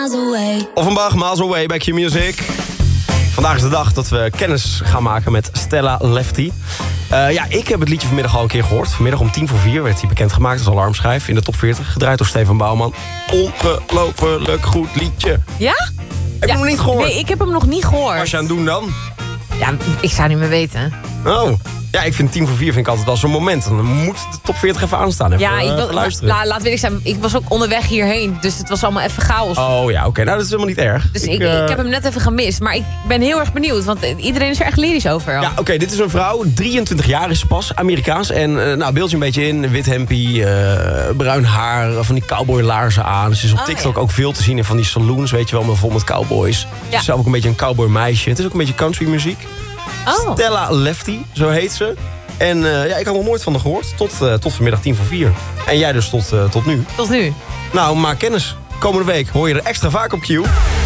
Offenbach, Miles Away bij Q-Music. Vandaag is de dag dat we kennis gaan maken met Stella Lefty. Ik heb het liedje vanmiddag al een keer gehoord. Vanmiddag om 4:10 werd hij bekendgemaakt als alarmschijf in de top 40. Gedraaid door Stefan Bouwman. Ongelooflijk goed liedje. Ja? Heb je hem nog niet gehoord? Nee, ik heb hem nog niet gehoord. Wat je aan het doen dan? Ja, ik zou niet meer weten. Oh. Ja, ik vind 4:10 vind ik altijd wel zo'n moment. Dan moet de top 40 even aanstaan. Even luisteren. Laat weet ik zijn. Ik was ook onderweg hierheen. Dus het was allemaal even chaos. Oh ja, oké. Nou, dat is helemaal niet erg. Dus ik heb hem net even gemist. Maar ik ben heel erg benieuwd. Want iedereen is er echt lyrisch over. Ja, oké. Dit is een vrouw. 23 jaar is ze pas. Amerikaans. En beeld je een beetje in. Wit hempie. Bruin haar. Van die cowboylaarzen aan. Ze is op TikTok ook veel te zien in van die saloons. Weet je wel, maar vol met cowboys. Ze is zelf ook een beetje een cowboy meisje. Het is ook een beetje country muziek. Oh. Stella Lefty, zo heet ze. En ik had nog nooit van haar gehoord. Tot vanmiddag 4:10. En jij dus tot nu. Tot nu. Nou, maak kennis. Komende week hoor je er extra vaak op Q.